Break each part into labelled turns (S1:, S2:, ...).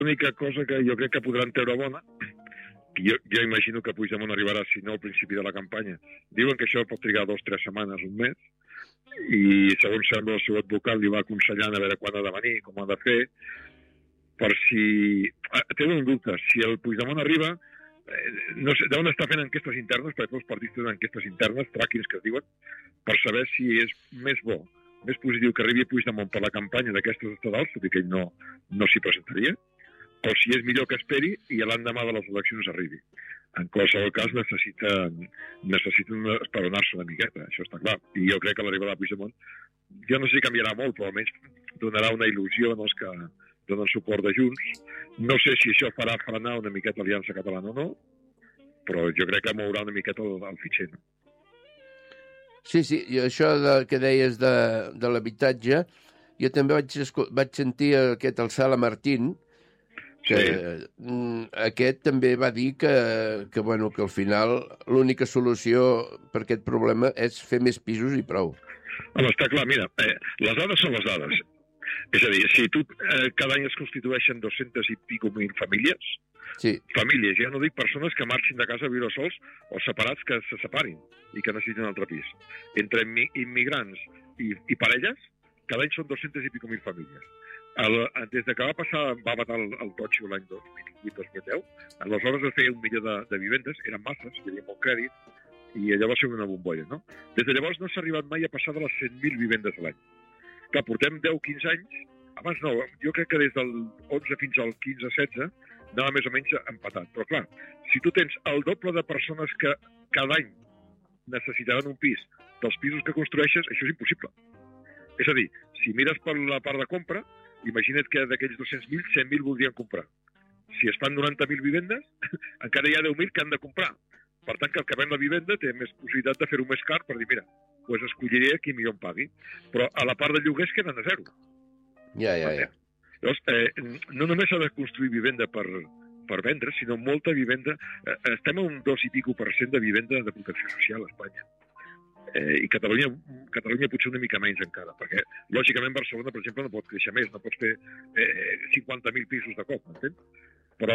S1: L'única cosa que jo crec que podran treure bona, que jo imagino que Puigdemont arribarà, si no al principi de la campanya, diuen que això pot trigar 2 o 3 setmanes, un mes, i segons sembla el seu advocat li va aconsellant a veure quan ha de venir, com ha de fer, per si... Tenen un dubte, si el Puigdemont arriba, no sé, deuen estar fent enquestes internes, perquè els partits tenen enquestes internes, tràquings que es diuen, per saber si és més bo, més positiu que arribi Puigdemont per la campanya d'aquestes estatals, tot i que ell no s'hi presentaria, o si és millor que esperi i l'endemà de les eleccions arribi. En qualsevol cas necessiten esperonar-se una miqueta, això està clar. I jo crec que l'arribada de Puigdemont, jo no sé si canviarà molt, però almenys donarà una il·lusió als que donen suport de Junts. No sé si això farà frenar una miqueta l'Aliança Catalana o no, però jo crec que mourà una miqueta el fitxer. No?
S2: Sí, i això que deies de l'habitatge, jo també vaig sentir el Sala Martín, que aquest també va dir que al final l'única solució per aquest problema és fer més pisos i prou.
S1: Home, està clar, mira, les dades són les dades. És a dir, si cada any es constitueixen 200 i pico mil famílies, famílies, ja no dic persones que marxin de casa a viure sols o separats que se separin i que necessiten un altre pis. Entre immigrants i parelles, cada any són 200 i pico mil famílies. Des que va matar el totxo l'any 2008-2010, aleshores es feia 1 milió de vivendes, eren masses, hi havia molt crèdit, i allò va ser una bombolla, no? Des de llavors no s'ha arribat mai a passar de les 100.000 vivendes a l'any. Clar, portem 10-15 anys, abans no, jo crec que des del 11 fins al 15-16 anava més o menys empatat. Però clar, si tu tens el doble de persones que cada any necessitaran un pis dels pisos que construeixes, això és impossible. És a dir, si mires per la part de compra, imagina't que d'aquells 200.000, 100.000 voldrien comprar. Si es fan 90.000 vivendes, encara hi ha 10.000 que han de comprar. Per tant, que el que ven la vivenda té més possibilitat de fer-ho més car per dir, mira, doncs escolliré qui millor em pagui. Però a la part de lloguers queden a zero.
S2: Ja.
S1: Llavors, no només s'ha de construir vivenda per vendre, sinó molta vivenda. Estem a un 2% de vivenda de protecció social a Espanya. I Catalunya potser una mica menys encara, perquè lògicament Barcelona, per exemple, no pot créixer més, no pots fer 50.000 pisos de cop, m'entens? Però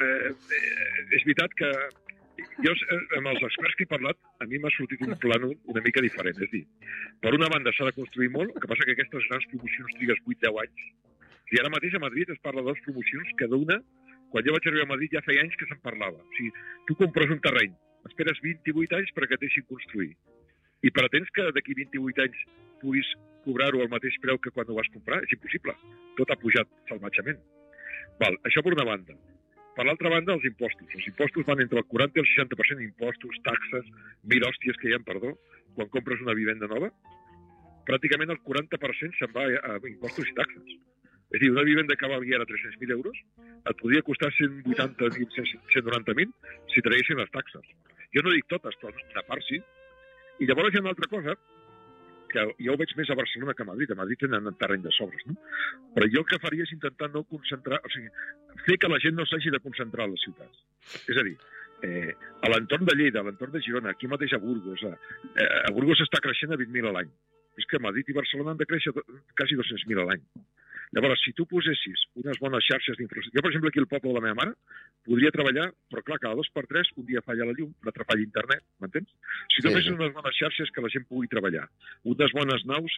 S1: és veritat que jo, amb els experts que he parlat, a mi m'ha sortit un plànol una mica diferent. És a dir, per una banda s'ha de construir molt, el que passa que aquestes grans promocions trigues 8-10 anys. I ara mateix a Madrid es parla de 2 promocions, cada una, quan jo vaig arribar a Madrid ja feia anys que se'n parlava. O sigui, tu compres un terreny, esperes 28 anys perquè et deixin construir. I pretens que d'aquí 28 anys puguis cobrar-ho al mateix preu que quan ho vas comprar? És impossible. Tot ha pujat salvatgement. Això per una banda. Per l'altra banda, els impostos. Els impostos van entre el 40 i el 60% d'impostos, taxes, 1.000 hòsties que hi ha, perdó, quan compres una vivenda nova. Pràcticament el 40% se'n va a impostos i taxes. És a dir, una vivenda que valia ara 300.000 euros et podria costar 180.000, 190.000 si traguessin les taxes. Jo no dic totes, però una part sí. I llavors hi ha una altra cosa, que jo ho veig més a Barcelona que a Madrid. A Madrid tenen terreny de sobres, no? Però jo el que faria és intentar no concentrar, o sigui, fer que la gent no s'hagi de concentrar a les ciutats. És a dir, a l'entorn de Lleida, a l'entorn de Girona, aquí mateix a Burgos, a Burgos està creixent a 20.000 a l'any. És que Madrid i Barcelona han de créixer quasi 200.000 a l'any. Llavors, si tu posessis unes bones xarxes d'infraestructura... Jo, per exemple, aquí al poble de la meva mare, podria treballar, però clar, cada 2 per 3, un dia falla la llum, l'altre falla internet, m'entens? Si tu fessis unes bones xarxes que la gent pugui treballar, unes bones naus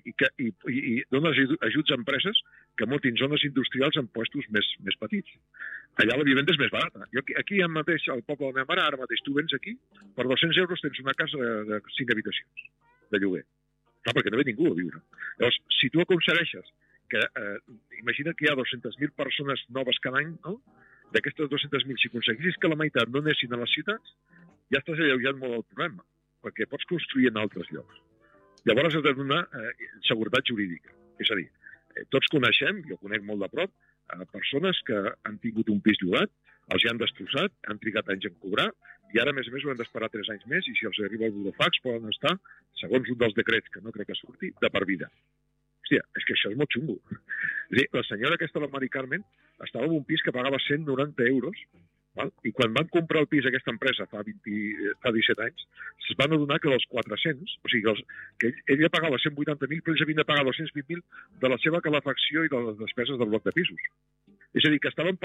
S1: i dones ajuts a empreses que muntin zones industrials en puestos més petits. Allà la vivenda és més barata. Aquí mateix, al poble de la meva mare, ara mateix tu vens aquí, per 200 euros tens una casa de 5 habitacions de lloguer. Clar, perquè no ve ningú a viure. Llavors, si tu aconsegueixes que imagina que hi ha 200.000 persones noves cada any, no? D'aquestes 200.000, si aconseguissis que la meitat no anessin a les ciutats, ja estàs alleujant molt el problema, perquè pots construir en altres llocs. Llavors has de donar seguretat jurídica. És a dir, tots coneixem, jo conec molt de prop, persones que han tingut un pis llogat, els hi han destrossat, han trigat anys en cobrar, i ara, a més ho han d'esperar 3 anys més, i si els arriba el burofax poden estar, segons un dels decrets, que no crec que surti, de per vida. Hòstia, és que això és molt xungo. És dir, la senyora aquesta, la Mari Carmen, estava en un pis que pagava 190 euros, val? I quan van comprar el pis aquesta empresa fa 17 anys, es van adonar que dels 400, o sigui, que ella pagava 180.000, però ells havien de pagar 220.000 de la seva calefacció i de les despeses del bloc de pisos. És a dir, que estaven